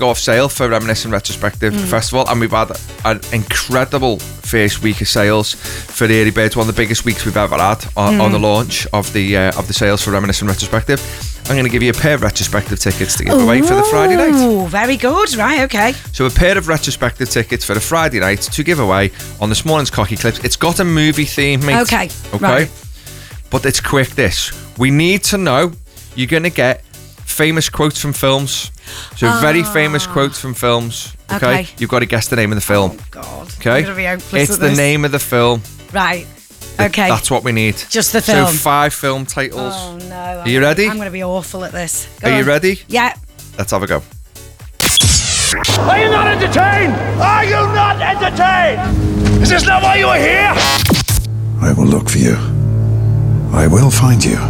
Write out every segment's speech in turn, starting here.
go off sale for Reminiscent Retrospective Festival, and we've had an incredible first week of sales for the early birds, one of the biggest weeks we've ever had on the launch of the sales for Reminiscent Retrospective. I'm going to give you a pair of retrospective tickets to give away for the Friday night. Oh, very good. Right, okay. So a pair of retrospective tickets for the Friday night to give away on this morning's Cocky Clips. It's got a movie theme, mate. Okay. Right. But it's quick, this. We need to know, you're going to get famous quotes from films. So very famous quotes from films. Okay. You've got to guess the name of the film. Oh, God. Okay. I'm gonna be hopeless It's at the this. name of the film. Right. Okay. That's what we need. Just the film. So 5 film titles. Oh, no. Are you ready? I'm going to be awful at this. Are you ready? Yeah. Let's have a go. Are you not entertained? Are you not entertained? Is this not why you are here? I will look for you. I will find you.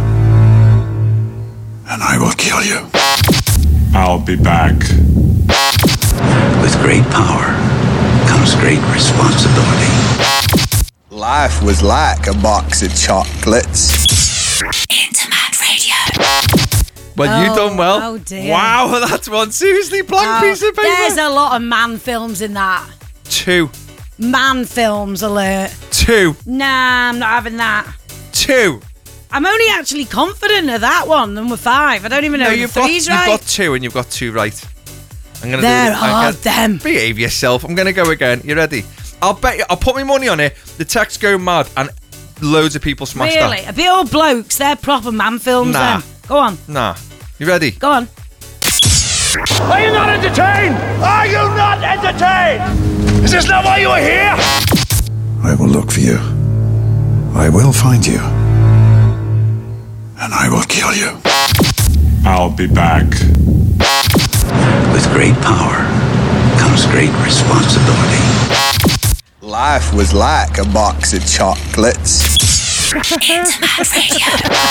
And I will kill you. I'll be back. With great power comes great responsibility. Life was like a box of chocolates. Intimate Radio. Well, you done well. Oh, dear. Wow, that's one seriously blank piece of paper. There's a lot of man films in that. 2. Man films alert. 2. Nah, I'm not having that. 2. I'm only actually confident of that one, number 5. I don't even know if you've three's right. You've got 2 and you've got 2 right. I'm gonna There do are them. Behave yourself. I'm gonna go again. You ready? I'll bet you. I'll put my money on it. The text go mad and loads of people smash Really? that. A bit old blokes, they're proper man films Nah. then. Go on. Nah. You ready? Go on. Are you not entertained? Are you not entertained? Is this not why you are here? I will look for you. I will find you. And I will kill you. I'll be back. With great power comes great responsibility. Life was like a box of chocolates. Intimate Radio.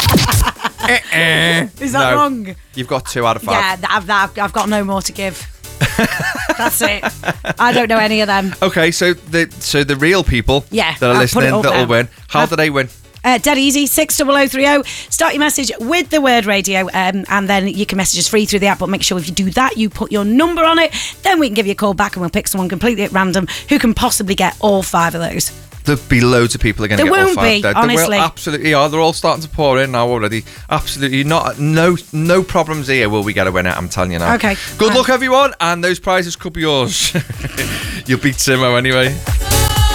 Is that wrong? You've got 2 out of 5. Yeah, I've got no more to give. That's it. I don't know any of them. Okay, so the real people that are I'll put it listening up that'll there. win. How do they win? Dead easy, 60030. Start your message with the word radio, and then you can message us free through the app. But make sure if you do that, you put your number on it. Then we can give you a call back and we'll pick someone completely at random who can possibly get all 5 of those. There'll be loads of people are going to There get all won't 5 be, dead. honestly. There will absolutely are. They're all starting to pour in now already. Absolutely not. No problems here. Will we get a winner? I'm telling you now. Okay. Good luck, everyone, and those prizes could be yours. You'll beat Simo anyway.